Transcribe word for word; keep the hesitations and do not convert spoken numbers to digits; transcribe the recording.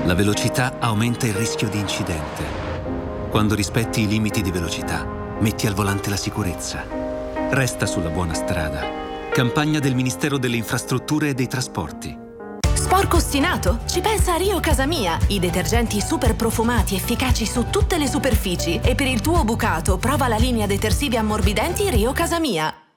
La velocità aumenta il rischio di incidente. Quando rispetti i limiti di velocità, metti al volante la sicurezza. Resta sulla buona strada. Campagna del Ministero delle Infrastrutture e dei Trasporti. Sporco ostinato? Ci pensa Rio Casamia, i detergenti super profumati efficaci su tutte le superfici. E per il tuo bucato, prova la linea detersivi ammorbidenti Rio Casamia.